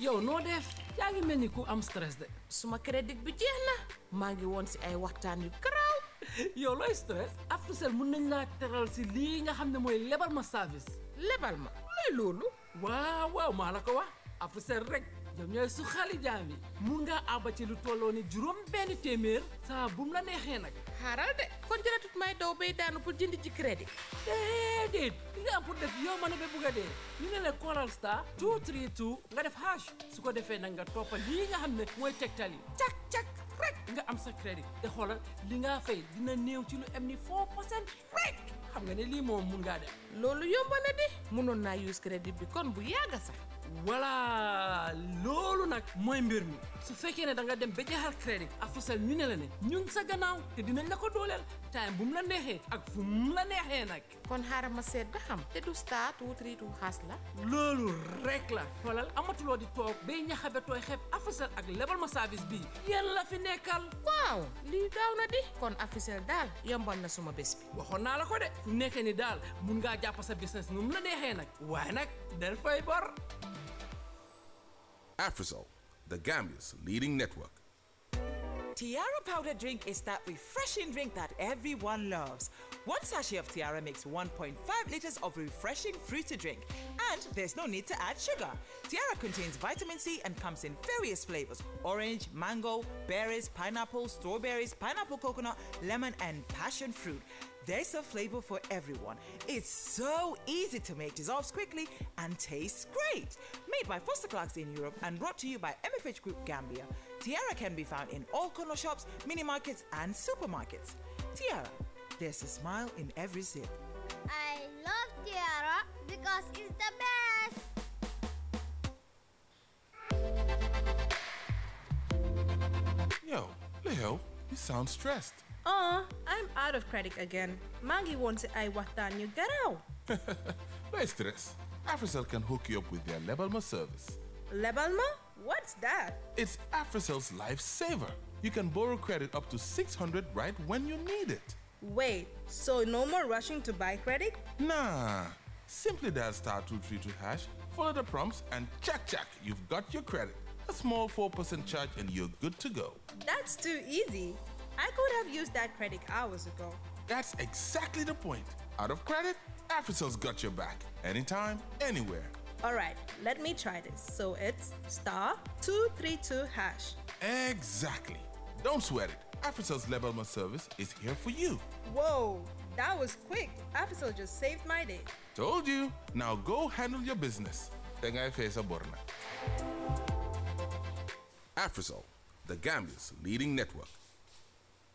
yow noo def yaa ngi mel ni ku am stress de. suma crédit bi jeex na maa ngi woon si ay waxtaan yu garaaw. yow looy stress. Africell mun nañ laa teral si lii nga xam ne mooy lebal ma service. lebal ma looy loolu. waaw maa la ko wax Africell rek ñoom ñooy su xali jaam yi mun ngaa àbba ci lu tolloo ni juróom benn téeméer saa bu mu la neexee nag. xaaral de kon jëratut may daw bay daanu pour jënd ci crédit. déedéet li nga am pour def yow ma ne ba bugg a dee ñu ne la Coral Star 232 nga def hash su ko defee nag nga toppa lii nga xam ne mooy tegtal yi cak rek nga am sa crédit te xoolal li nga fay dina néew ci lu am ni 4% rek xam nga ne lii moom mun ngaa def. loolu yomb na di mënoon naa use crédit bi kon bu yàgga sax. voilà loolu nag mooy mbir mi su fekkee ne da nga dem ba jeexal crédit Africell ñu ne la ne ñun sa gannaaw te dinañ la ko dooleel time bu mu la neexee ak fu mu la neexee nag. kon xaaral ma seet ba xam te du star 232 xaas la. loolu rek la xoolal amatuloo di toog bay ñaxabe tooy xeeb Africell ak lebal ma service bii yéen la fi nekkal. waaw lii gaaw na di kon Africell daal yombal na suma bés bi. waxoon naa la ko de fu nekkee ni daal mun ngaa jàpp sa business nu mu la neexee nag waaye nag del fay bor. Africell, the Gambia's leading network. Tiara powder drink is that refreshing drink that everyone loves. One sachet of Tiara makes 1.5 liters of refreshing fruity drink, and there's no need to add sugar. Tiara contains vitamin C and comes in various flavors: orange, mango, berries, pineapple, strawberries, pineapple coconut, lemon, and passion fruit. There's a flavor for everyone. It's so easy to make, dissolves quickly, and tastes great. Made by Foster Clarks in Europe and brought to you by MFH Group Gambia, Tiara can be found in all corner shops, mini markets, and supermarkets. Tiara, there's a smile in every sip. I love Tiara because it's the best. Yo, Leo, you sound stressed. I'm out of credit again. Mangi wants I watan you get out. No stress. Africell can hook you up with their Lebalma service. Lebalma? What's that? It's Africell's lifesaver. You can borrow credit up to 600 right when you need it. Wait, so no more rushing to buy credit? Nah. Simply dial star 232 hash, follow the prompts, and check, you've got your credit. A small 4% charge and you're good to go. That's too easy. I could have used that credit hours ago. That's exactly the point. Out of credit, Africell's got your back. Anytime, anywhere. All right, let me try this. So it's star 232 hash. Exactly. Don't sweat it. Africell's Lebalma service is here for you. Whoa, that was quick. Africell just saved my day. Told you. Now go handle your business. Tengai Fesa Borna. Africell, the Gambia's leading network.